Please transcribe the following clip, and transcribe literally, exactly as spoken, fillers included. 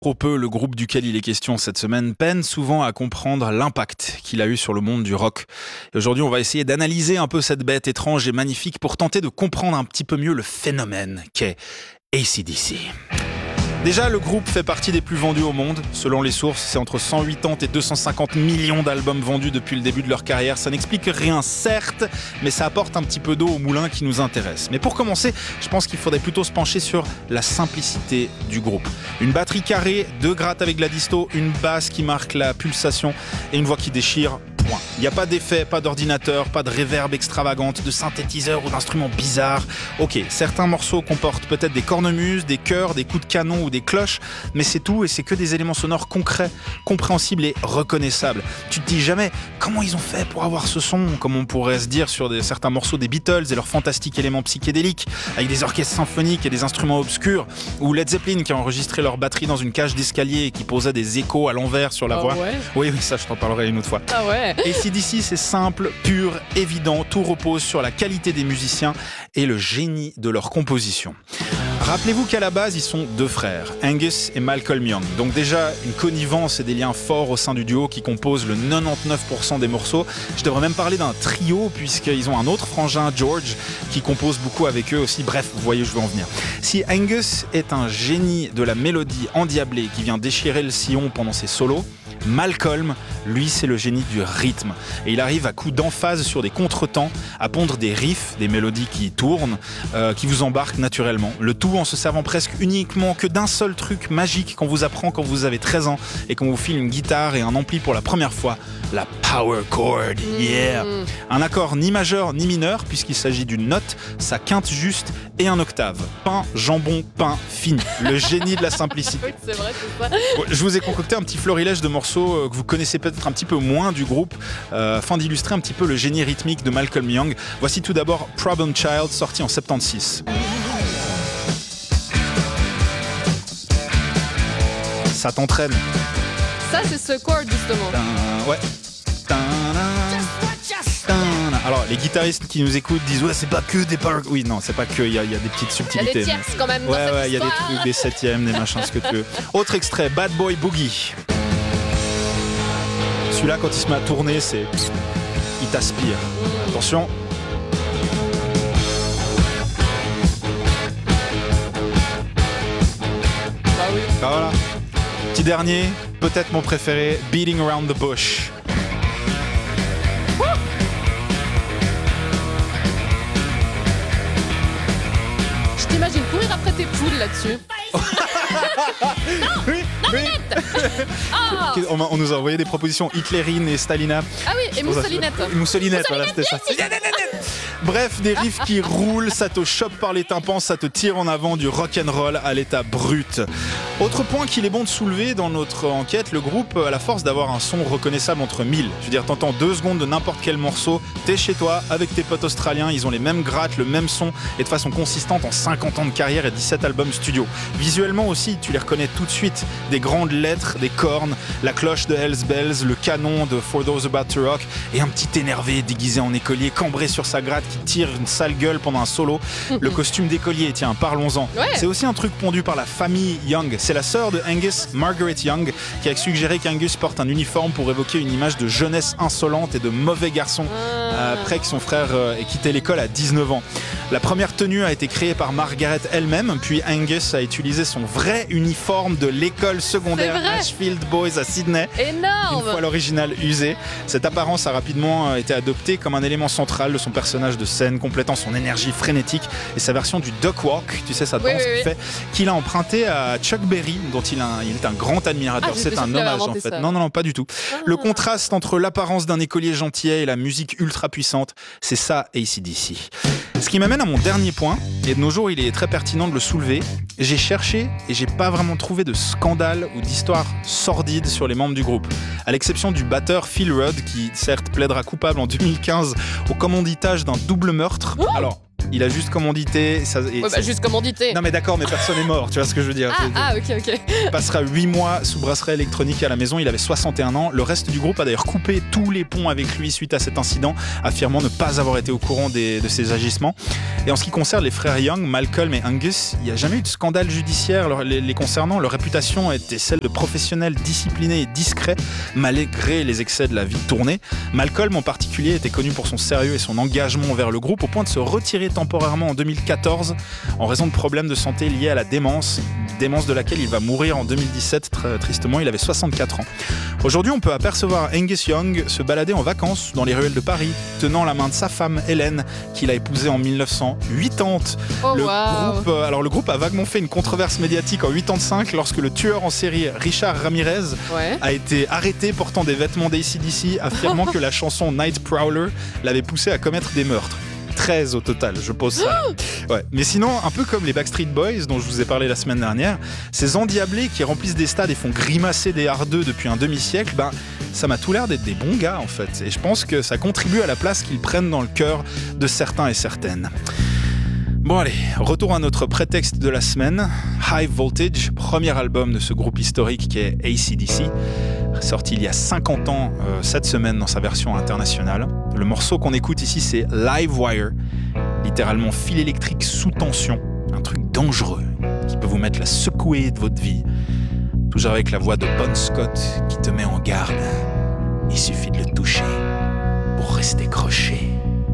Trop peu, le groupe duquel il est question cette semaine peine souvent à comprendre l'impact qu'il a eu sur le monde du rock. Et aujourd'hui, on va essayer d'analyser un peu cette bête étrange et magnifique pour tenter de comprendre un petit peu mieux le phénomène qu'est A C D C. Déjà, le groupe fait partie des plus vendus au monde. Selon les sources, c'est entre cent quatre-vingts et deux cent cinquante millions d'albums vendus depuis le début de leur carrière. Ça n'explique rien, certes, mais ça apporte un petit peu d'eau au moulin qui nous intéresse. Mais pour commencer, je pense qu'il faudrait plutôt se pencher sur la simplicité du groupe. Une batterie carrée, deux grattes avec de la disto, une basse qui marque la pulsation et une voix qui déchire. Point. Il n'y a pas d'effet, pas d'ordinateur, pas de réverb extravagante, de synthétiseur ou d'instruments bizarres. Ok, certains morceaux comportent peut-être des cornemuses, des chœurs, des coups de canon ou des cloches, mais c'est tout et c'est que des éléments sonores concrets, compréhensibles et reconnaissables. Tu te dis jamais comment ils ont fait pour avoir ce son, comme on pourrait se dire sur des, certains morceaux des Beatles et leurs fantastiques éléments psychédéliques, avec des orchestres symphoniques et des instruments obscurs, ou Led Zeppelin qui a enregistré leur batterie dans une cage d'escalier et qui posait des échos à l'envers sur la oh voix. Ouais. Oui, oui, ça je t'en parlerai une autre fois. Ah ouais. A C D C, c'est simple, pur, évident, tout repose sur la qualité des musiciens et le génie de leur composition. Rappelez-vous qu'à la base, ils sont deux frères, Angus et Malcolm Young. Donc déjà, une connivence et des liens forts au sein du duo qui composent le quatre-vingt-dix-neuf pour cent des morceaux. Je devrais même parler d'un trio, puisqu'ils ont un autre frangin, George, qui compose beaucoup avec eux aussi. Bref, vous voyez où je veux en venir. Si Angus est un génie de la mélodie endiablée qui vient déchirer le sillon pendant ses solos, Malcolm, lui, c'est le génie du rythme. Et il arrive à coups d'emphase sur des contretemps, à pondre des riffs, des mélodies qui tournent, euh, qui vous embarquent naturellement. Le tout en se servant presque uniquement que d'un seul truc magique qu'on vous apprend quand vous avez treize ans et qu'on vous file une guitare et un ampli pour la première fois, la power chord, yeah. Mmh. Un accord ni majeur ni mineur, puisqu'il s'agit d'une note, sa quinte juste et un octave. Pain, jambon, pain, fini. Le génie de la simplicité. Oui, c'est vrai, c'est ça. Je vous ai concocté un petit florilège de morceaux que vous connaissez peut-être un petit peu moins du groupe, euh, afin d'illustrer un petit peu le génie rythmique de Malcolm Young. Voici tout d'abord Problem Child, sorti en soixante-seize. Ça t'entraîne. Ça, c'est ce chord, justement. Tain, ouais. Tain, Alors, les guitaristes qui nous écoutent disent ouais, c'est pas que des power. Oui, non, c'est pas que. Il y, y a des petites subtilités. Il y a des tierces quand même. Ouais, ouais, il y a des trucs, des septièmes, des machins, ce que tu veux. Autre extrait, Bad Boy Boogie. Celui-là, quand il se met à tourner, c'est. Il t'aspire. Mmh. Attention. Bah oui. Ah, voilà. Petit dernier, peut-être mon préféré, Beating Around the Bush. Je t'imagine courir après tes poules là-dessus. Oui, oui. Oh on, on nous a envoyé des propositions, Hitlerine et Stalina. Ah oui, et Mousselinette. Et Mousselinette, voilà, c'était ça. Bref, des riffs qui roulent, ça te chope par les tympans, ça te tire en avant du rock'n'roll à l'état brut. Autre point qu'il est bon de soulever dans notre enquête, le groupe a la force d'avoir un son reconnaissable entre mille. Je veux dire, t'entends deux secondes de n'importe quel morceau, t'es chez toi, avec tes potes australiens, ils ont les mêmes grattes, le même son, et de façon consistante en cinquante ans de carrière et dix-sept albums studio. Visuellement aussi, tu les reconnais tout de suite. Des grandes lettres, des cornes, la cloche de Hell's Bells, le canon de For Those About to Rock, et un petit énervé déguisé en écolier, cambré sur sa gratte, qui tire une sale gueule pendant un solo. Le costume d'écolier, tiens, parlons-en. Ouais. C'est aussi un truc pondu par la famille Young. C'est la sœur de Angus, Margaret Young, qui a suggéré qu'Angus porte un uniforme pour évoquer une image de jeunesse insolente et de mauvais garçon, ah. après que son frère euh, ait quitté l'école à dix-neuf ans. La première tenue a été créée par Margaret elle-même, puis Angus a utilisé son vrai uniforme de l'école secondaire Ashfield Boys à Sydney. Énorme. Une fois l'original usé. Cette apparence a rapidement été adoptée comme un élément central de son personnage de scène, complétant son énergie frénétique et sa version du duck walk, tu sais, sa danse oui, oui, qu'il oui. fait, qu'il a emprunté à Chuck Berry, dont il, a, il est un grand admirateur. Ah, c'est un hommage en fait. Ça. Non, non, non, pas du tout. Ah. Le contraste entre l'apparence d'un écolier gentillet et la musique ultra puissante, c'est ça A C D C. Ce qui m'amène à mon dernier point, et de nos jours il est très pertinent de le soulever. J'ai cherché et j'ai pas vraiment trouvé de scandale ou d'histoire sordide sur les membres du groupe. À l'exception du batteur Phil Rudd, qui certes plaidera coupable en deux mille quinze au commanditage d'un double meurtre. Oh Alors, Il a juste commandité. Ça, et Ouais, bah, juste commandité. Non mais d'accord, mais personne n'est mort, tu vois ce que je veux dire. Ah, ah, ok, ok. Il passera huit mois sous bracelet électronique à la maison, il avait soixante et un ans. Le reste du groupe a d'ailleurs coupé tous les ponts avec lui suite à cet incident, affirmant ne pas avoir été au courant des, de ses agissements. Et en ce qui concerne les frères Young, Malcolm et Angus, il n'y a jamais eu de scandale judiciaire leur, les, les concernant. Leur réputation était celle de professionnels disciplinés et discrets, malgré les excès de la vie de tournée. Malcolm en particulier était connu pour son sérieux et son engagement envers le groupe, au point de se retirer temporairement en deux mille quatorze en raison de problèmes de santé liés à la démence, démence de laquelle il va mourir en deux mille dix-sept. Très tristement, il avait soixante-quatre ans. Aujourd'hui, on peut apercevoir Angus Young se balader en vacances dans les ruelles de Paris, tenant la main de sa femme Hélène, qu'il a épousée en mille neuf cent quatre-vingt-dix. Oh, le, wow. groupe, euh, alors, le groupe a vaguement fait une controverse médiatique en quatre-vingt-quinze lorsque le tueur en série Richard Ramirez Ouais. a été arrêté portant des vêtements d'A C D C, affirmant que la chanson Night Prowler l'avait poussé à commettre des meurtres. treize au total, je pose ça. Ouais. Mais sinon, un peu comme les Backstreet Boys dont je vous ai parlé la semaine dernière, ces endiablés qui remplissent des stades et font grimacer des hardeux depuis un demi-siècle, ben, ça m'a tout l'air d'être des bons gars en fait. Et je pense que ça contribue à la place qu'ils prennent dans le cœur de certains et certaines. Bon allez, retour à notre prétexte de la semaine. High Voltage, premier album de ce groupe historique qui est A C D C, sorti il y a cinquante ans euh, cette semaine dans sa version internationale. Le morceau qu'on écoute ici c'est Live Wire, littéralement fil électrique sous tension, un truc dangereux qui peut vous mettre la secouée de votre vie. Toujours avec la voix de Bon Scott qui te met en garde. Il suffit de le toucher pour rester croché.